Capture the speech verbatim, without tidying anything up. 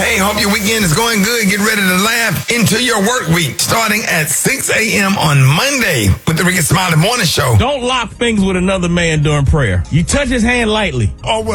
Hey, hope your weekend is going good. Get ready to laugh into your work week starting at six a.m. on Monday with the Ricky Smiley Morning Show. Don't lock things with another man during prayer. You touch his hand lightly. Oh, well.